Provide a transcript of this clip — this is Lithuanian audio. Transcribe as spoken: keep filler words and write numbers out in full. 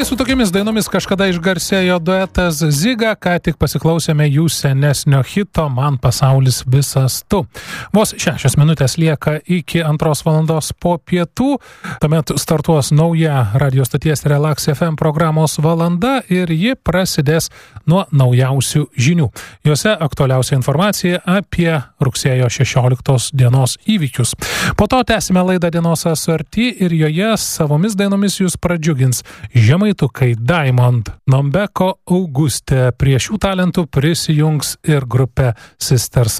štai su tokiamis dainomis kažkada išgarsėjo duetas Ziga, ką tik pasiklausėme jų senesnio hito Man pasaulis visas tu. Vos šešios minutės lieka iki antros valandos po pietų, tuomet startuos nauja radio stoties Relax F M programos valanda ir ji prasidės nuo naujausių žinių. Jose aktualiausia informacija apie rugsėjo šešioliktos dienos įvykius. Po to tęsime laidą Dienos asorti ir joje savomis dainomis jūs pradžiugins žemaitukai Diamond, Nombeko, Augustė. Prie šių talentų prisijungs ir grupė Sisters